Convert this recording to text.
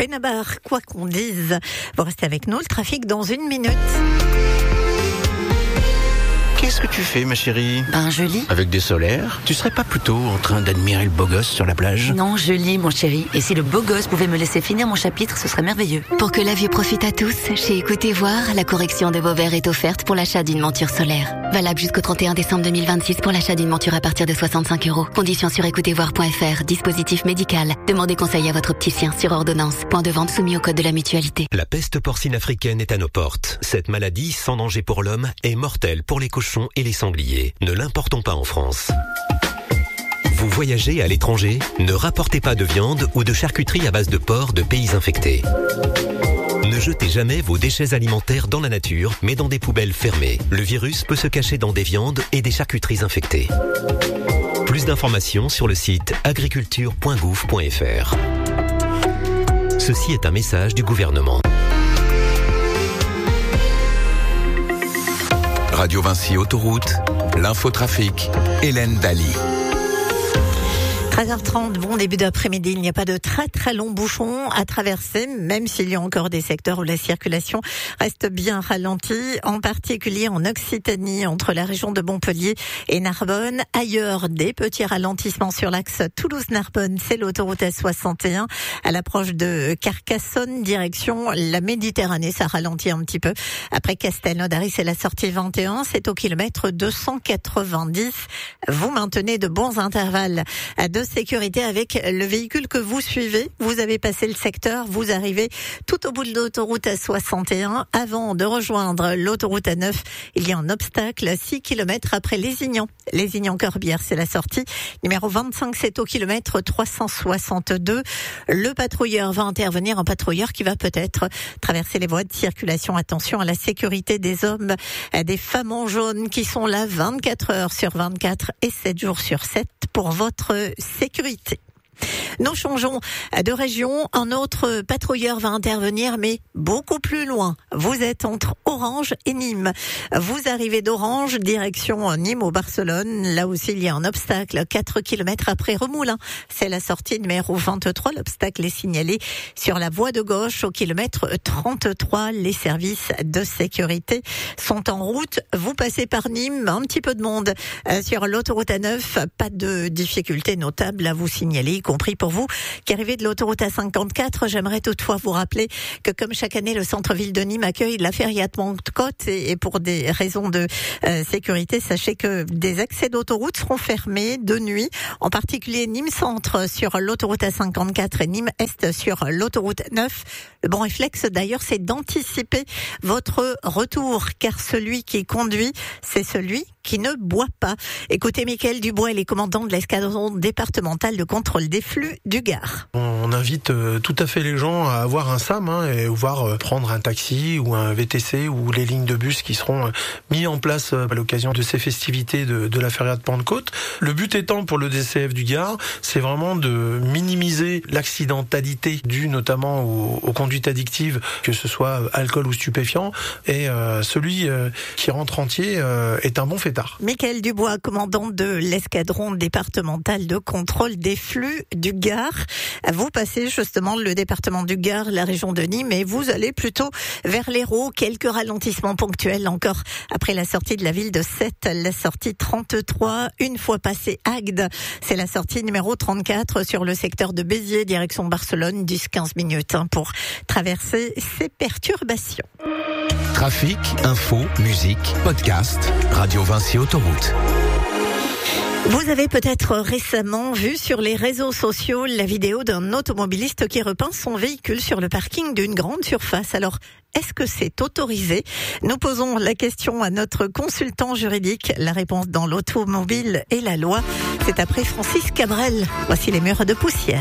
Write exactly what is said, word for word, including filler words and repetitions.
Benabar, quoi qu'on dise. Vous restez avec nous, le trafic dans une minute. Qu'est-ce que tu fais, ma chérie? Ben, je lis. Avec des solaires? Tu serais pas plutôt en train d'admirer le beau gosse sur la plage? Non, je lis, mon chéri. Et si le beau gosse pouvait me laisser finir mon chapitre, ce serait merveilleux. Pour que la vue profite à tous, chez Écoutez Voir, la correction de vos verres est offerte pour l'achat d'une monture solaire. Valable jusqu'au trente et un décembre deux mille vingt-six pour l'achat d'une monture à partir de soixante-cinq euros. Conditions sur écoutez voir point f r. Dispositif médical. Demandez conseil à votre opticien sur ordonnance. Point de vente soumis au code de la mutualité. La peste porcine africaine est à nos portes. Cette maladie, sans danger pour l'homme, est mortelle pour les cochons et les sangliers. Ne l'importons pas en France. Vous voyagez à l'étranger? Ne rapportez pas de viande ou de charcuterie à base de porc de pays infectés. Ne jetez jamais vos déchets alimentaires dans la nature, mais dans des poubelles fermées. Le virus peut se cacher dans des viandes et des charcuteries infectées. Plus d'informations sur le site agriculture point gouv point f r. Ceci est un message du gouvernement. Radio Vinci Autoroute, l'infotrafic, Hélène Daly. treize heures trente, bon début d'après-midi, il n'y a pas de très très longs bouchons à traverser, même s'il y a encore des secteurs où la circulation reste bien ralentie, en particulier en Occitanie, entre la région de Montpellier et Narbonne. Ailleurs, des petits ralentissements sur l'axe Toulouse-Narbonne, c'est l'autoroute S soixante et un, à l'approche de Carcassonne, direction la Méditerranée, ça ralentit un petit peu. Après Castelnaudary, c'est la sortie vingt et un, c'est au kilomètre deux cent quatre-vingt-dix. Vous maintenez de bons intervalles de sécurité avec le véhicule que vous suivez. Vous avez passé le secteur, vous arrivez tout au bout de l'autoroute A soixante et un. Avant de rejoindre l'autoroute A neuf, il y a un obstacle, six kilomètres après Lézignan. Lézignan-Corbière, c'est la sortie. Numéro vingt-cinq, c'est au kilomètre trois cent soixante-deux. Le patrouilleur va intervenir, un patrouilleur qui va peut-être traverser les voies de circulation. Attention à la sécurité des hommes, des femmes en jaune qui sont là vingt-quatre heures sur vingt-quatre et sept jours sur sept pour votre sécurité. Nous changeons de région. Un autre patrouilleur va intervenir, mais beaucoup plus loin. Vous êtes entre Orange et Nîmes. Vous arrivez d'Orange, direction Nîmes au Barcelone. Là aussi, il y a un obstacle, quatre kilomètres après Remoulins. C'est la sortie numéro vingt-trois. L'obstacle est signalé sur la voie de gauche au kilomètre trente-trois. Les services de sécurité sont en route. Vous passez par Nîmes, un petit peu de monde sur l'autoroute A neuf. Pas de difficultés notables à vous signaler, y compris pour vous qui arrivez de l'autoroute A cinquante-quatre. J'aimerais toutefois vous rappeler que comme chaque année, le centre-ville de Nîmes accueille la feria de Pentecôte et pour des raisons de euh, sécurité, sachez que des accès d'autoroute seront fermés de nuit, en particulier Nîmes Centre sur l'autoroute A cinquante-quatre et Nîmes Est sur l'autoroute neuf. Le bon réflexe d'ailleurs, c'est d'anticiper votre retour, car celui qui conduit, c'est celui qui ne boit pas. Écoutez Mickaël Dubois, les commandants de l'escadron départemental de contrôle des flux du Gard. On invite euh, tout à fait les gens à avoir un S A M hein, et voir euh, prendre un taxi ou un V T C ou les lignes de bus qui seront euh, mis en place euh, à l'occasion de ces festivités de, de la feria de Pentecôte. Le but étant pour le D C F du Gard, c'est vraiment de minimiser l'accidentalité due notamment aux, aux conduites addictives, que ce soit alcool ou stupéfiant, et euh, celui euh, qui rentre entier euh, est un bon fêtard. Mickaël Dubois, commandant de l'escadron départemental de contrôle des flux du Gard. Vous passez justement le département du Gard, la région de Nîmes, et vous allez plutôt vers l'Hérault. Quelques ralentissements ponctuels encore après la sortie de la ville de Sète, la sortie trente-trois. Une fois passé Agde, c'est la sortie numéro trente-quatre sur le secteur de Béziers, direction Barcelone, dix à quinze minutes hein, pour traverser ces perturbations. Trafic, info, musique, podcast, Radio Vinci Autoroute. Vous avez peut-être récemment vu sur les réseaux sociaux la vidéo d'un automobiliste qui repeint son véhicule sur le parking d'une grande surface. Alors, est-ce que c'est autorisé? Nous posons la question à notre consultant juridique. La réponse dans l'automobile et la loi, c'est après Francis Cabrel. Voici les murs de poussière.